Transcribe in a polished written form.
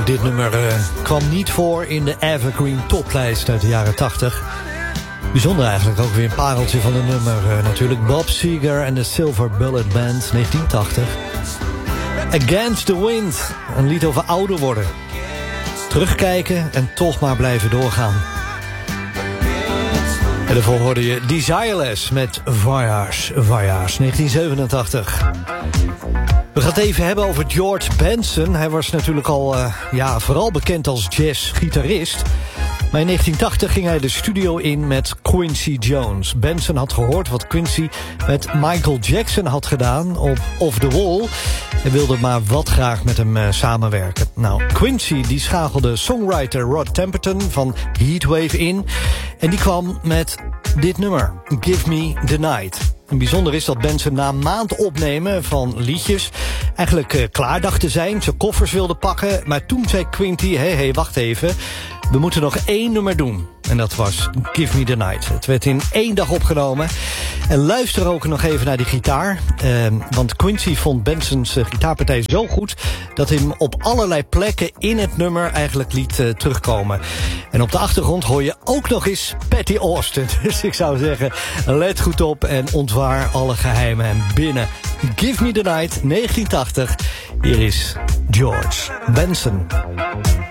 Dit nummer kwam niet voor in de Evergreen toplijst uit de jaren 80. Bijzonder eigenlijk, ook weer een pareltje van een nummer natuurlijk. Bob Seger en de Silver Bullet Band, 1980. Against the Wind, een lied over ouder worden. Terugkijken en toch maar blijven doorgaan. En daarvoor hoorde je Desireless met Voyage, 1987. We gaan het even hebben over George Benson. Hij was natuurlijk al vooral bekend als jazzgitarist. Maar in 1980 ging hij de studio in met Quincy Jones. Benson had gehoord wat Quincy met Michael Jackson had gedaan op Off the Wall. En wilde maar wat graag met hem samenwerken. Nou, Quincy die schakelde songwriter Rod Temperton van Heatwave in. En die kwam met dit nummer, Give Me The Night. En bijzonder is dat Benson na een maand opnemen van liedjes eigenlijk klaar dacht te zijn, zijn koffers wilde pakken. Maar toen zei Quincy, hey, wacht even, we moeten nog 1 nummer doen. En dat was Give Me The Night. Het werd in 1 dag opgenomen. En luister ook nog even naar die gitaar. Want Quincy vond Bensons gitaarpartij zo goed dat hij hem op allerlei plekken in het nummer eigenlijk liet terugkomen. En op de achtergrond hoor je ook nog eens Patty Austin. Dus ik zou zeggen, let goed op en ontwaar alle geheimen. En binnen Give Me The Night, 1980. Hier is George Benson.